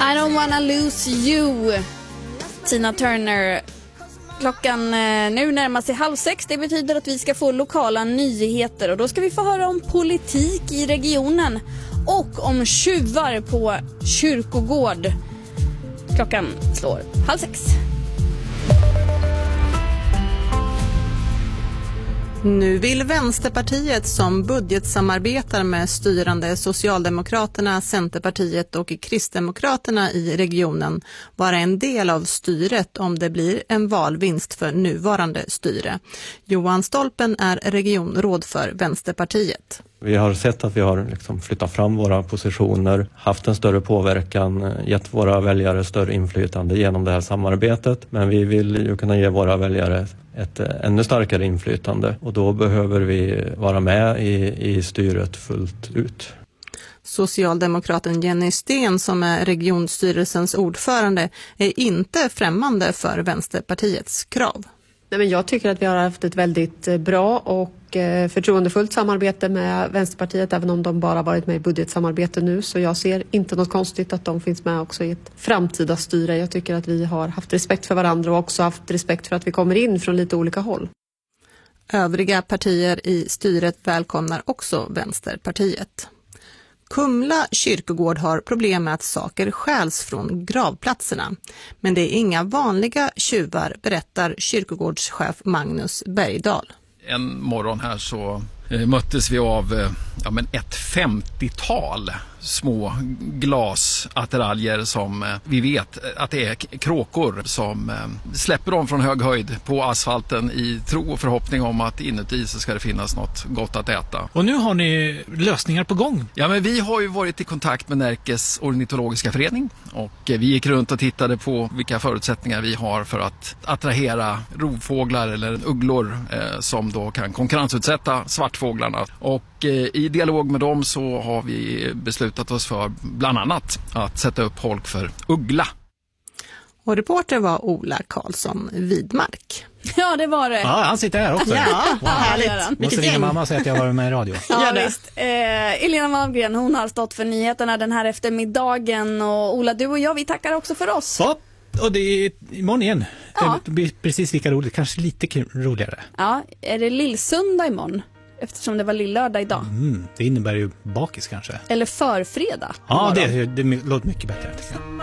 I don't wanna lose you, Tina Turner. Klockan nu närmar sig 5:30. Det betyder att vi ska få lokala nyheter. Och då ska vi få höra om politik i regionen. Och om tjuvar på kyrkogård. Klockan slår 5:30. Nu vill Vänsterpartiet, som budgetsamarbetar med styrande Socialdemokraterna, Centerpartiet och Kristdemokraterna i regionen, vara en del av styret om det blir en valvinst för nuvarande styre. Johan Stolpen är regionråd för Vänsterpartiet. Vi har sett att vi har flyttat fram våra positioner, haft en större påverkan, gett våra väljare större inflytande genom det här samarbetet. Men vi vill ju kunna ge våra väljare ett ännu starkare inflytande, och då behöver vi vara med i styret fullt ut. Socialdemokraten Jenny Sten, som är regionstyrelsens ordförande, är inte främmande för Vänsterpartiets krav. Nej, men jag tycker att vi har haft ett väldigt bra och förtroendefullt samarbete med Vänsterpartiet, även om de bara varit med i budgetsamarbete nu. Så jag ser inte något konstigt att de finns med också i ett framtida styre. Jag tycker att vi har haft respekt för varandra och också haft respekt för att vi kommer in från lite olika håll. Övriga partier i styret välkomnar också Vänsterpartiet. Kumla kyrkogård har problem med att saker stjäls från gravplatserna. Men det är inga vanliga tjuvar, berättar kyrkogårdschef Magnus Bergdahl. En morgon här så möttes vi av ett 50-tal små glasattiraljer som vi vet att det är kråkor som släpper dem från hög höjd på asfalten i tro och förhoppning om att inuti så ska det finnas något gott att äta. Och nu har ni lösningar på gång? Ja, men vi har ju varit i kontakt med Närkes ornitologiska förening och vi gick runt och tittade på vilka förutsättningar vi har för att attrahera rovfåglar eller ugglor som då kan konkurrensutsätta svartfåglarna. Och i dialog med dem så har vi beslutat oss för bland annat att sätta upp holk för uggla. Och reporter var Ola Karlsson Widmark. Ja, det var det. Ja, han sitter här också. Ja, wow. härligt. Måste ringa mamma och säga att jag var med i radio. Ja, visst. Elena Wahlgren, hon har stått för nyheterna den här eftermiddagen. Och Ola, du och jag, vi tackar också för oss. Ja, och det är imorgon igen. Ja. Det blir precis lika roligt, kanske lite roligare. Ja, är det lillsöndag imorgon? Eftersom det var lillördag idag. Det innebär ju bakis kanske. Eller förfredag. Ja, det låter mycket bättre.